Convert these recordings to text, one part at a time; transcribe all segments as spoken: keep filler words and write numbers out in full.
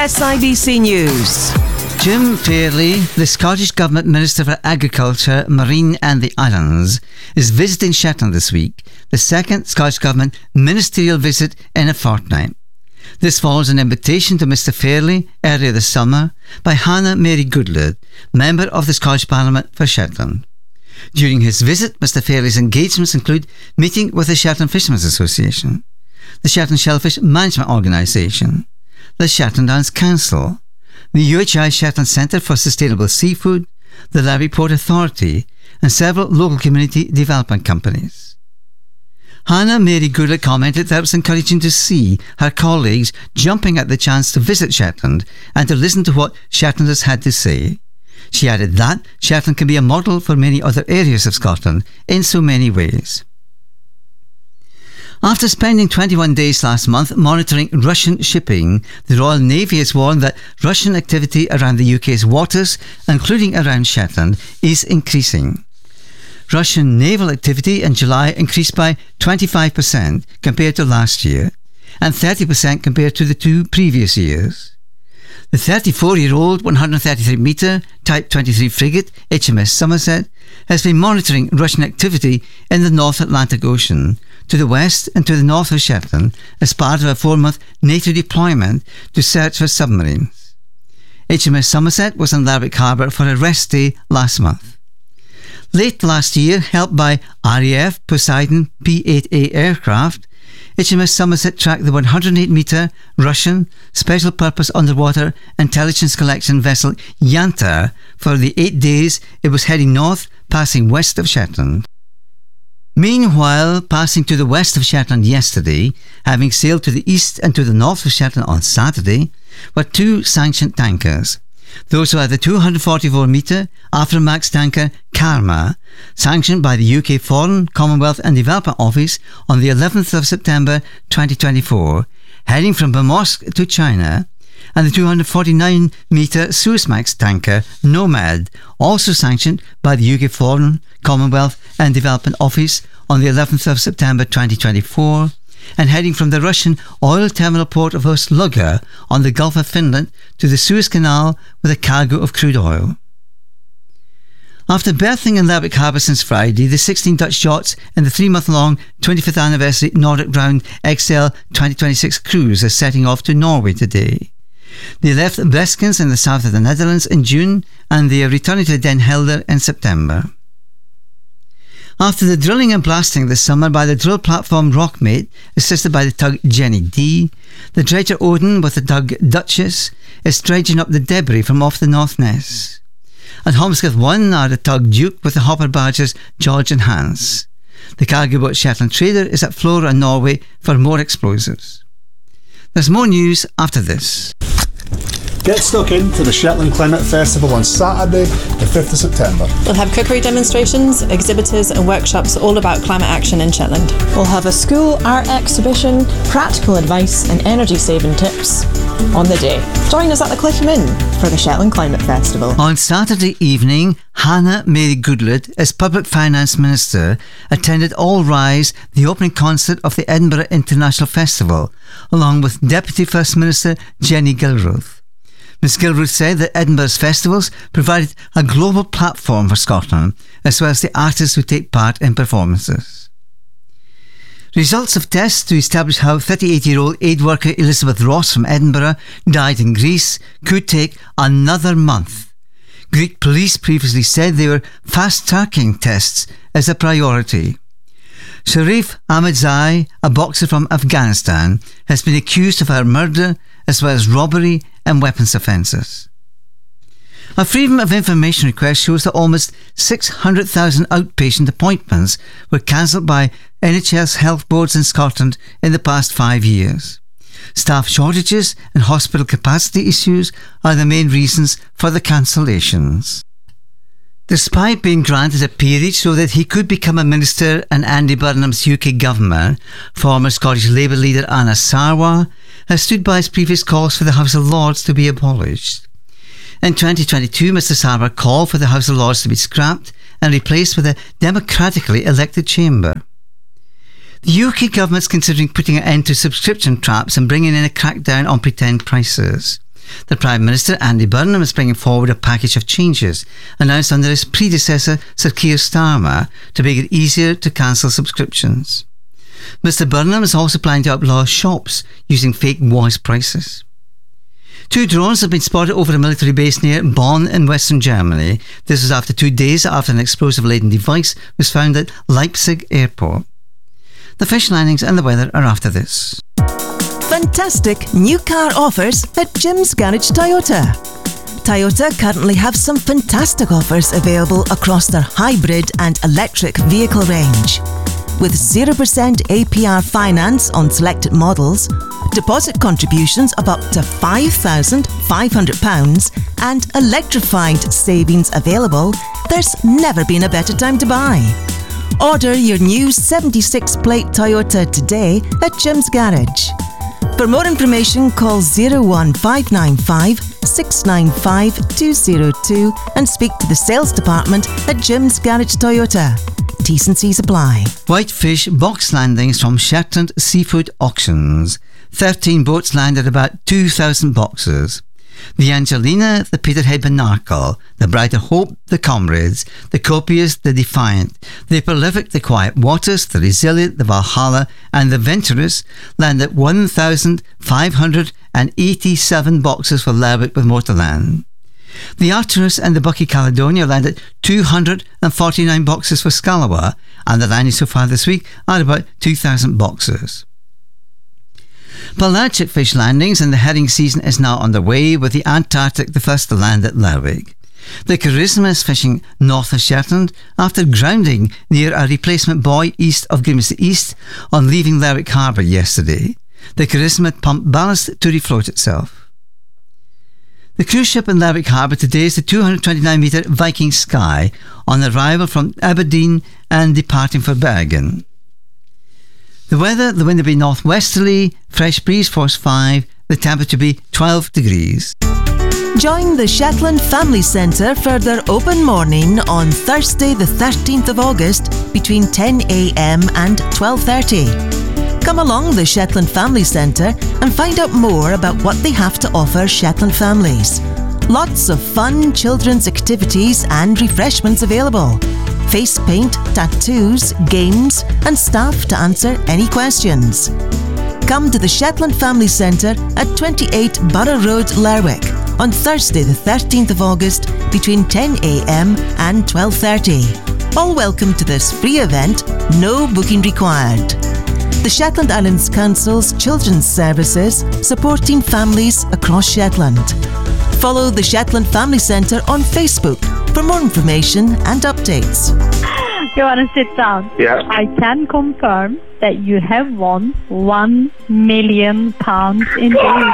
S I B C News. Jim Fairlie, the Scottish Government Minister for Agriculture, Marine and the Islands, is visiting Shetland this week, the second Scottish Government ministerial visit in a fortnight. This follows an invitation to Mr Fairlie earlier this summer by Hannah Mary Goodlad, member of the Scottish Parliament for Shetland. During his visit, Mr Fairlie's engagements include meeting with the Shetland Fishermen's Association, the Shetland Shellfish Management Organisation, the Shetland Islands Council, the U H I Shetland Centre for Sustainable Seafood, the Levy Port Authority, and several local community development companies. Hannah Mary Goodlad commented that it was encouraging to see her colleagues jumping at the chance to visit Shetland and to listen to what Shetlanders had to say. She added that Shetland can be a model for many other areas of Scotland in so many ways. After spending twenty-one days last month monitoring Russian shipping, the Royal Navy has warned that Russian activity around the U K's waters, including around Shetland, is increasing. Russian naval activity in July increased by twenty-five percent compared to last year and thirty percent compared to the two previous years. The thirty-four-year-old one hundred thirty-three metre Type twenty-three frigate H M S Somerset has been monitoring Russian activity in the North Atlantic Ocean, to the west and to the north of Shetland as part of a four-month NATO deployment to search for submarines. H M S Somerset was in Lerwick Harbour for a rest day last month. Late last year, helped by R A F Poseidon P eight A aircraft, H M S Somerset tracked the one hundred eight metre Russian Special Purpose Underwater Intelligence Collection vessel Yantar for the eight days it was heading north, passing west of Shetland. Meanwhile, passing to the west of Shetland yesterday, having sailed to the east and to the north of Shetland on Saturday, were two sanctioned tankers. Those were the two hundred forty-four metre Aframax tanker Karma, sanctioned by the U K Foreign, Commonwealth and Development Office on the eleventh of September twenty twenty-four, heading from Bamorsk to China, and the two hundred forty-nine metre Suezmax tanker Nomad, also sanctioned by the U K Foreign, Commonwealth and Development Office on the eleventh of September twenty twenty-four, and heading from the Russian oil terminal port of Ust-Luga on the Gulf of Finland to the Suez Canal with a cargo of crude oil. After berthing in Lerwick Harbour since Friday, the sixteen Dutch yachts in the three-month-long twenty-fifth anniversary Nordic Round X L twenty twenty-six cruise are setting off to Norway today. They left Breskens in the south of the Netherlands in June, and they are returning to Den Helder in September. After the drilling and blasting this summer by the drill platform Rockmate, assisted by the tug Jenny D, the dredger Odin with the tug Duchess is dredging up the debris from off the North Ness. At Holmscliffe one are the tug Duke with the hopper barges George and Hans. The cargo boat Shetland Trader is at Flora in Norway for more explosives. There's more news after this. Get stuck into the Shetland Climate Festival on Saturday, the fifth of September. We'll have cookery demonstrations, exhibitors and workshops all about climate action in Shetland. We'll have a school art exhibition, practical advice and energy saving tips on the day. Join us at the Cliff Inn for the Shetland Climate Festival. On Saturday evening, Hannah Mary Goodlad, as Public Finance Minister, attended All Rise, the opening concert of the Edinburgh International Festival, along with Deputy First Minister Jenny Gilruth. Miz Gilruth said that Edinburgh's festivals provided a global platform for Scotland, as well as the artists who take part in performances. Results of tests to establish how thirty-eight-year-old aid worker Elizabeth Ross from Edinburgh died in Greece could take another month. Greek police previously said they were fast-tracking tests as a priority. Sharif Ahmadzai, a boxer from Afghanistan, has been accused of her murder as well as robbery and weapons offences. A Freedom of Information request shows that almost six hundred thousand outpatient appointments were cancelled by N H S health boards in Scotland in the past five years. Staff shortages and hospital capacity issues are the main reasons for the cancellations. Despite being granted a peerage so that he could become a minister in Andy Burnham's U K government, former Scottish Labour leader Anna Sarwar has stood by his previous calls for the House of Lords to be abolished. In twenty twenty-two, Mr Sarwar called for the House of Lords to be scrapped and replaced with a democratically elected chamber. The U K government is considering putting an end to subscription traps and bringing in a crackdown on pretend prices. The Prime Minister, Andy Burnham, is bringing forward a package of changes announced under his predecessor, Sir Keir Starmer, to make it easier to cancel subscriptions. Mr Burnham is also planning to outlaw shops using fake voice prices. Two drones have been spotted over a military base near Bonn in western Germany. This was after two days after an explosive-laden device was found at Leipzig airport. The fish landings and the weather are after this. Fantastic new car offers at Jim's Garage Toyota. Toyota currently have some fantastic offers available across their hybrid and electric vehicle range. With zero percent A P R finance on selected models, deposit contributions of up to five thousand five hundred pounds and electrified savings available, there's never been a better time to buy. Order your new seventy-six plate Toyota today at Jim's Garage. For more information, call zero one five nine five, six nine five, two zero two and speak to the sales department at Jim's Garage Toyota. T's and C's apply. Whitefish box landings from Shetland Seafood Auctions. thirteen boats landed about two thousand boxes. The Angelina, the Peterhead Binacle, the Brighter Hope, the Comrades, the Copious, the Defiant, the Prolific, the Quiet Waters, the Resilient, the Valhalla and the Venturous landed one thousand five hundred eighty-seven boxes for Lerwick with Motorland. The Arcturus and the Bucky Caledonia landed two hundred forty-nine boxes for Scalawa, and the landings so far this week are about two thousand boxes. Pelagic fish landings and the herring season is now underway, with the Antarctic the first to land at Lerwick. The Charisma is fishing north of Shetland after grounding near a replacement buoy east of Grimsby East on leaving Lerwick Harbour yesterday. The Charisma pumped ballast to refloat itself. The cruise ship in Lerwick Harbour today is the two hundred twenty-nine metre Viking Sky on arrival from Aberdeen and departing for Bergen. The weather, the wind will be northwesterly, fresh breeze force five, the temperature will be twelve degrees. Join the Shetland Family Centre for their open morning on Thursday the thirteenth of August between ten a m and twelve thirty. Come along the Shetland Family Centre and find out more about what they have to offer Shetland families. Lots of fun children's activities and refreshments available. Face paint, tattoos, games and staff to answer any questions. Come to the Shetland Family Centre at twenty-eight Borough Road, Lerwick on Thursday the thirteenth of August between ten a m and twelve thirty. All welcome to this free event, no booking required. The Shetland Islands Council's Children's Services, supporting families across Shetland. Follow the Shetland Family Centre on Facebook for more information and updates. You want to sit down? Yeah. I can confirm that you have won one million pounds in days.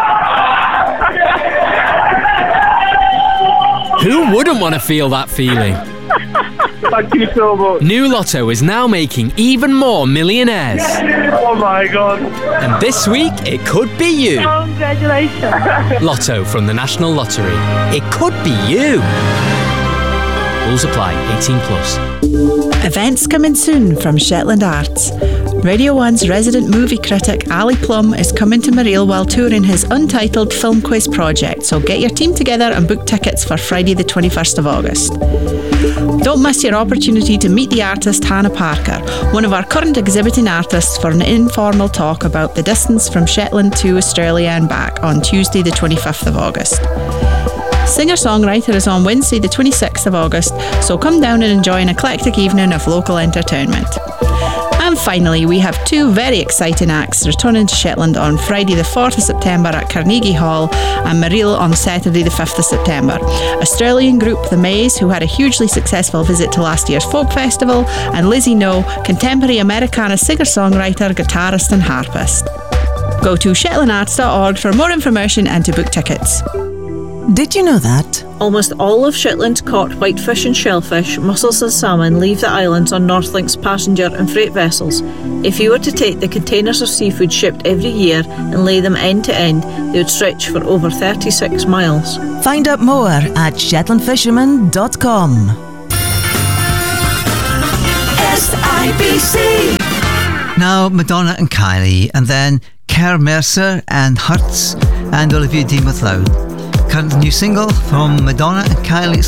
Who wouldn't want to feel that feeling? Thank you so much. New Lotto is now making even more millionaires. Oh my God. And this week, it could be you. Congratulations. Lotto from the National Lottery. It could be you. Rules apply. eighteen plus. Events coming soon from Shetland Arts. Radio one's resident movie critic Ali Plum is coming to Mareel while touring his untitled film quiz project, so get your team together and book tickets for Friday the twenty-first of August. Don't miss your opportunity to meet the artist Hannah Parker, one of our current exhibiting artists, for an informal talk about the distance from Shetland to Australia and back on Tuesday the twenty-fifth of August. Singer-songwriter is on Wednesday the twenty-sixth of August, so come down and enjoy an eclectic evening of local entertainment. And finally, we have two very exciting acts returning to Shetland on Friday the fourth of September at Carnegie Hall and Mareel on Saturday the fifth of September. Australian group The Maze, who had a hugely successful visit to last year's folk festival, and Lizzie No, contemporary Americana singer-songwriter, guitarist and harpist. Go to shetland arts dot org for more information and to book tickets. Did you know that? Almost all of Shetland's caught whitefish and shellfish, mussels and salmon leave the islands on Northlink's passenger and freight vessels. If you were to take the containers of seafood shipped every year and lay them end to end, they would stretch for over thirty-six miles. Find out more at shetland fisherman dot com. S I B C. Now Madonna and Kylie, and then Kerr Mercer and Hertz and Olivia Dean MacLeod. current new single from Madonna and Kylie. It's